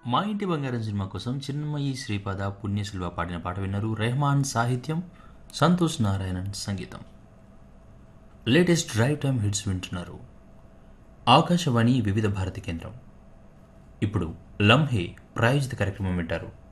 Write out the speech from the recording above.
మా ఇంటి బంగారం సినిమా కోసం చిన్మయి శ్రీపాద పుణ్యశిల్వ పాడిన పాట విన్నారు. రెహమాన్ సాహిత్యం, సంతోష్ నారాయణన్ సంగీతం. లేటెస్ట్ డ్రైవ్ టైమ్ హిట్స్ వింటున్నారు. ఆకాశవాణి వివిధ భారతి కేంద్రం. ఇప్పుడు లంహే ప్రాయోజిత కార్యక్రమం వింటారు.